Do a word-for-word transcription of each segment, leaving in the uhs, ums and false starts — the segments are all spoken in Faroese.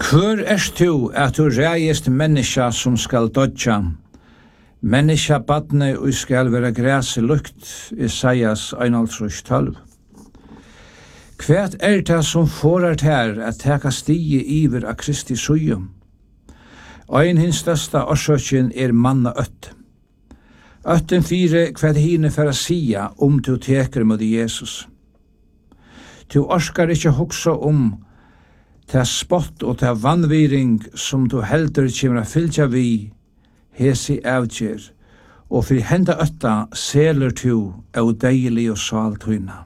Hvor erst du at du reist menneska som skal dodja? Menneska badne og skal være græse lukt, Isaias einhaldtrýss tólv. Hvat er det som forar her at teka stige iver av Kristi sujum? Ein hins størsta orsøkjen er manna øtt. Øtten fire hvat hine for å sia om du teker mot Jesus. Du orskar ikkje hugsa om ta spott og ta vannviring som du heldur kjemra fylgja vi, hesi avgjer, og fyrir henda øtta seler tu au deilig og saltuna.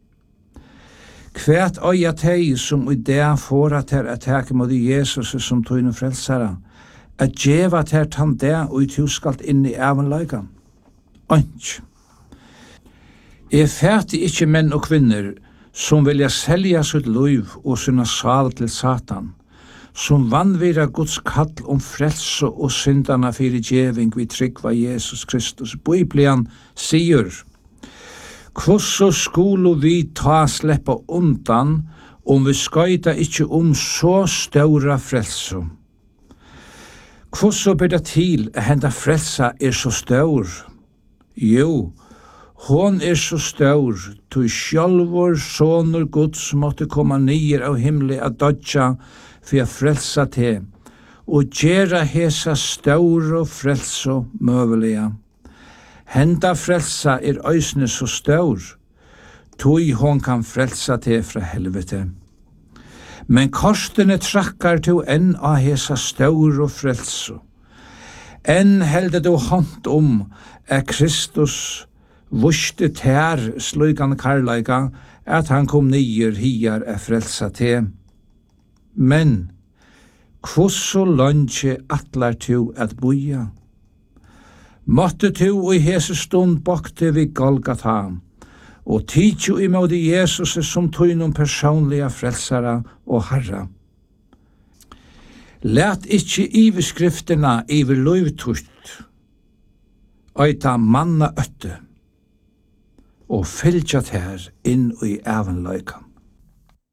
Kvært øya tei som i det fåra ter at teke mot Jesus som tuinu frelsara, at djeva ter tan det og i tu skalt inn i evenløygan. Ønsk. Er fæti ikkje menn og kvinner som vilja selja sitt liv og sinna sal til Satan, som vannvira Guds kall om frelse og syndana fyrir djeving vi tryggva Jesus Kristus. Biblian sier, «Hvordan skulle vi ta sleppa undan om vi skaita ikkje om så ståra frelse?» Hvordan blir det til at henda frelsa er så stor? Jo, hon er så stor, tu sjálvor sonur Guds måtte komma nyer av himli a dodja for a frelsa te, og gjera hesa stor og frelso møvelega. Henda frelsa er øysne så stor, tui hon kan frelsa te fra helvete. Men kostene trakkar tu enn av hesa stor og frelso. Enn helde du hånd om er Kristus vuste ter slugan karlaika at han kom nyer hiar er frelsa te. Men kvosso lunche atlar tu at boja? Måtte tu i hese stund bakte vi Golgata, og tidju i måte Jesus som tuinum personliga frelsara og harra. Læt ikkje iveskrifterna iver løyvtutt, øyta manna øtte, og fylgjat her inn i evenløykan.